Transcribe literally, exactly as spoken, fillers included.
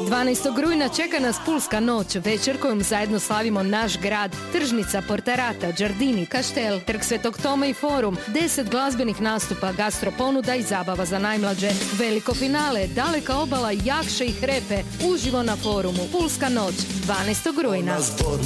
dvanaestog rujna čeka nas Pulska noć, večer kojom zajedno slavimo naš grad. Tržnica, Portarata, Giardini, Kaštel, Trg Svetog Toma i Forum, deset glazbenih nastupa, gastroponuda i zabava za najmlađe. Veliko finale, daleka obala, Jakše i Hrepe, uživo na Forumu. Pulska noć, dvanaestog rujna.